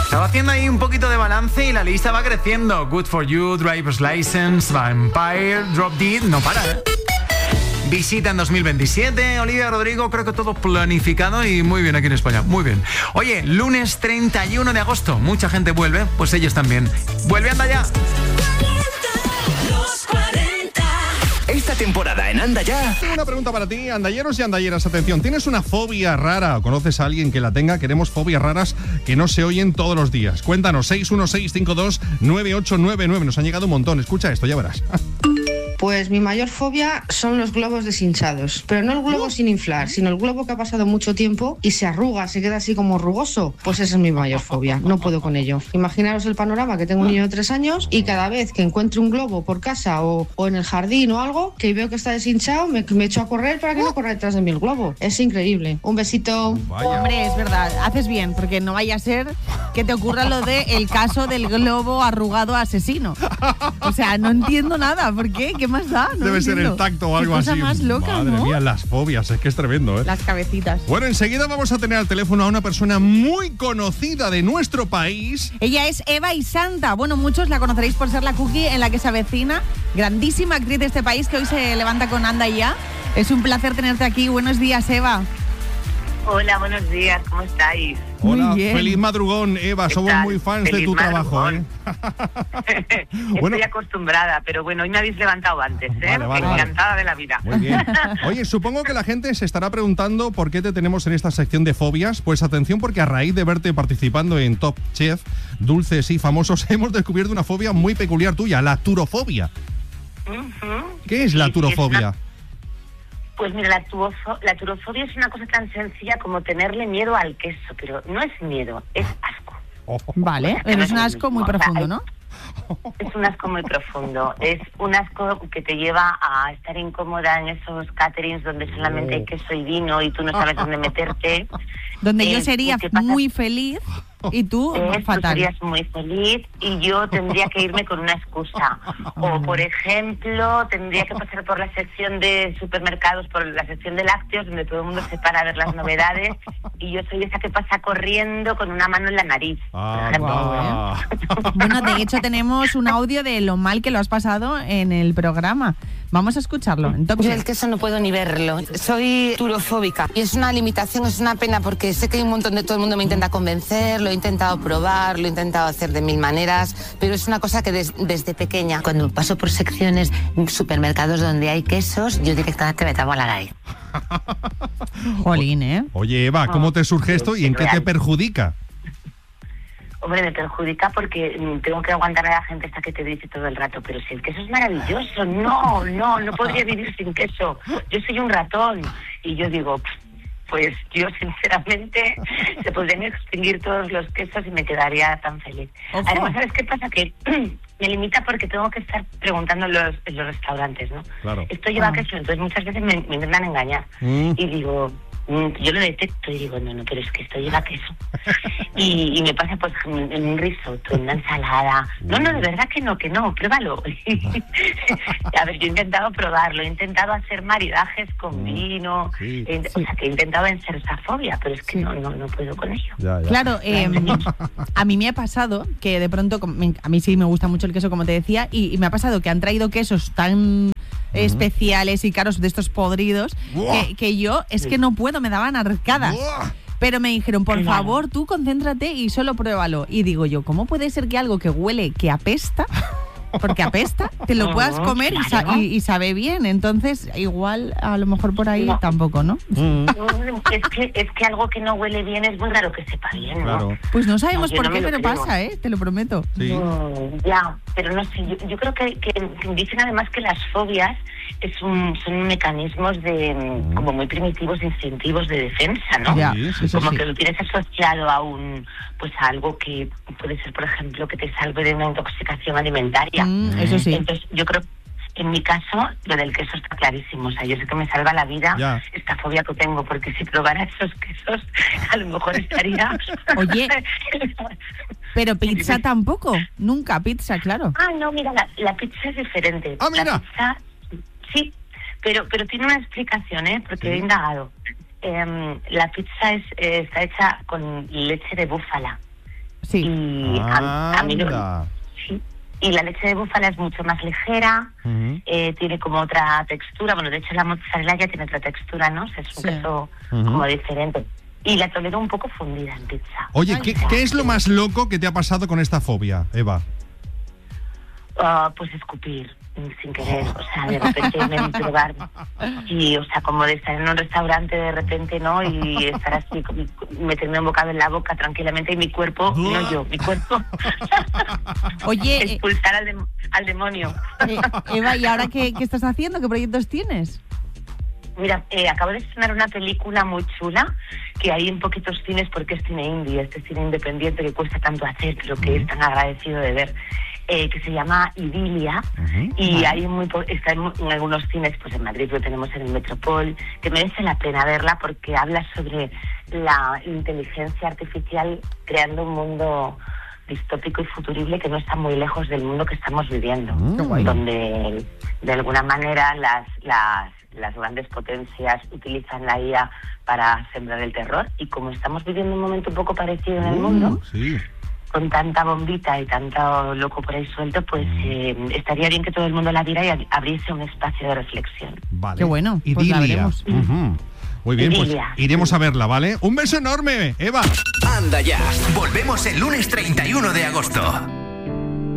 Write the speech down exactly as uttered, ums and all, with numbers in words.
Estaba haciendo ahí un poquito de balance y la lista va creciendo. Good for You, Driver's License, Vampire, Drop Dead, no para, ¿eh? Visita en dos mil veintisiete, Olivia Rodrigo, creo que todo planificado y muy bien aquí en España, muy bien. Oye, lunes treinta y uno de agosto, mucha gente vuelve, pues ellos también. ¡Vuelve, anda ya! Esta temporada en Anda Ya. Tengo una pregunta para ti, andalleros y andalleras. Atención, ¿tienes una fobia rara o conoces a alguien que la tenga? Queremos fobias raras que no se oyen todos los días. Cuéntanos, seis uno seis cinco dos nueve ocho nueve nueve. Nos han llegado un montón. Escucha esto, ya verás. Pues mi mayor fobia son los globos deshinchados, pero no el globo sin inflar, sino el globo que ha pasado mucho tiempo y se arruga, se queda así como rugoso. Pues esa es mi mayor fobia, no puedo con ello. Imaginaros el panorama, que tengo un niño de tres años y cada vez que encuentre un globo por casa o, o en el jardín o algo, que veo que está deshinchado, me, me echo a correr para que no corra detrás de mí el globo. Es increíble. Un besito. Vaya. Hombre, es verdad, haces bien, porque no vaya a ser que te ocurra lo de el caso del globo arrugado asesino. O sea, no entiendo nada, ¿por qué? ¿Qué más da? No Debe entiendo. ser el tacto o algo Qué cosa así. más loca, Madre ¿no? mía, las fobias, es que es tremendo, ¿eh? Las cabecitas. Bueno, enseguida vamos a tener al teléfono a una persona muy conocida de nuestro país. Ella es Eva y Santa. Bueno, muchos la conoceréis por ser la cookie en la que se avecina. Grandísima actriz de este país que hoy se levanta con Anda Ya. Es un placer tenerte aquí. Buenos días, Eva. Hola, buenos días, ¿cómo estáis? Hola, Muy bien. feliz madrugón, Eva. ¿Qué Somos tal? muy fans de Feliz tu trabajo, ¿eh? Estoy Bueno. acostumbrada, pero bueno, hoy me habéis levantado antes, ¿eh? Vale, vale, Encantada de la vida. Muy bien. Oye, supongo que la gente se estará preguntando por qué te tenemos en esta sección de fobias. Pues atención, porque a raíz de verte participando en Top Chef, Dulces y Famosos, hemos descubierto una fobia muy peculiar tuya, la turofobia. Ujú. ¿Qué es la Sí, sí, turofobia? es una- Pues mira, la, turofo- la turofobia es una cosa tan sencilla como tenerle miedo al queso, pero no es miedo, es asco. Oh, Vale, pero es un asco muy profundo, ¿no? Es un asco muy profundo, es un asco que te lleva a estar incómoda en esos caterings donde solamente hay queso y vino y tú no sabes dónde meterte. Donde Eh, yo sería ¿qué pasa? muy feliz y tú Eh, tú fatal. serías muy feliz y yo tendría que irme con una excusa. O, por ejemplo, tendría que pasar por la sección de supermercados, por la sección de lácteos, donde todo el mundo se para a ver las novedades, y yo soy esa que pasa corriendo con una mano en la nariz. Ah, por ejemplo. va. Bueno, de hecho tenemos un audio de lo mal que lo has pasado en el programa. Vamos a escucharlo. En Top Yo Chef. el queso no puedo ni verlo. Soy turofóbica y es una limitación, es una pena porque sé que hay un montón de todo el mundo me intenta convencer, lo he intentado probar, lo he intentado hacer de mil maneras, pero es una cosa que des- desde pequeña, cuando paso por secciones, supermercados donde hay quesos, yo directamente me tapo la nariz. Jolín, ¿eh? Oye, Eva, ¿cómo te surge esto y en qué te Real. perjudica? Hombre, me perjudica porque mm, tengo que aguantar a la gente esta que te dice todo el rato, pero si el queso es maravilloso, no, no, no podría vivir sin queso. Yo soy un ratón. Y yo digo, pues yo sinceramente se podrían extinguir todos los quesos y me quedaría tan feliz. Ojo. Además, ¿sabes qué pasa? Que me limita porque tengo que estar preguntando en los, en los restaurantes, ¿no? Claro. Esto lleva Ah. queso, entonces muchas veces me, me intentan engañar. Mm. Y digo, mm, yo lo detecto y digo, no, no, pero es que esto lleva queso. Y, y me pasa pues en en un risotto, en una ensalada. No, no, de verdad que no, que no, pruébalo. A ver, yo he intentado probarlo, he intentado hacer maridajes con vino, Sí. he- o sea, que he intentado vencer esa fobia, pero es que Sí. no, no, no puedo con ello. Ya, ya. Claro, eh, a mí me ha pasado que de pronto, com- me- a mí sí me gusta mucho el queso, como te decía, y, y me ha pasado que han traído quesos tan especiales y caros de estos podridos Buah. que, que yo es que no puedo, me daban arcadas. Buah. Pero me dijeron, por Claro. favor, tú concéntrate y solo pruébalo. Y digo yo, ¿cómo puede ser que algo que huele, que apesta, porque apesta, te lo puedas Oh, comer y, sa- claro. y- y sabe bien? Entonces, igual, a lo mejor por ahí No. tampoco, ¿no? Mm, Es que, es que algo que no huele bien es muy raro que sepa bien, ¿no? claro. Pues no sabemos No, yo por no qué, me lo pero creo. pasa, ¿eh? Te lo prometo. Sí. Mm, ya, pero no sé, yo, yo creo que, que dicen además que las fobias es un, son mecanismos de mm, como muy primitivos, instintivos de defensa, ¿no? Ya, Sí, sí, eso Como sí. que lo tienes asociado a un, pues a algo que puede ser, por ejemplo, que te salve de una intoxicación alimentaria. Mm, eso sí. Entonces, yo creo en mi caso, lo del queso está clarísimo. O sea, yo sé que me salva la vida Ya. esta fobia que tengo, porque si probara esos quesos, a lo mejor estaría... Oye, pero pizza tampoco. Nunca pizza, claro. Ah, no, mira, la, la pizza es diferente. Ah, mira. La pizza, sí, pero pero tiene una explicación, ¿eh? Porque he indagado. Em, la pizza es, eh, está hecha con leche de búfala. Sí. Y a, a mí no, Anda. sí. Y la leche de búfala es mucho más ligera, Ujú. eh, tiene como otra textura. Bueno, de hecho la mozzarella ya tiene otra textura, ¿no? O sea, es un Sí. queso Ujú. como diferente. Y la tolero un poco fundida en pizza. Oye, Ay, ¿qué, o sea, qué es lo más loco que te ha pasado con esta fobia, Eva? Ah, pues escupir mm, sin querer, o sea, de repente me probar y, o sea, como de estar en un restaurante de repente, ¿no? Y estar así, como- meterme un bocado en la boca tranquilamente y mi cuerpo, no yo, mi cuerpo, Oye, eh, expulsar al, dem- al demonio. eh, Eva, ¿y ahora qué, qué estás haciendo? ¿Qué proyectos tienes? Mira, eh, acabo de estrenar una película muy chula que hay en poquitos cines porque es cine indie, este cine independiente que cuesta tanto hacer, pero que es tan agradecido de ver, eh, que se llama Idilia, y hay muy po- está en, en algunos cines, pues en Madrid lo tenemos en el Metropol, que merece la pena verla porque habla sobre la inteligencia artificial creando un mundo distópico y futurible que no está muy lejos del mundo que estamos viviendo, Qué guay. donde de alguna manera las, las, las grandes potencias utilizan la I A para sembrar el terror, y como estamos viviendo un momento un poco parecido en el mundo, Sí. con tanta bombita y tanto loco por ahí suelto, pues eh, estaría bien que todo el mundo la viera y ab- abriese un espacio de reflexión. Vale. Qué bueno, pues la Idilia. veremos. Ujú. Muy bien, pues Idilia. iremos a verla, ¿vale? Un beso enorme, Eva. Anda ya. Volvemos el lunes treinta y uno de agosto.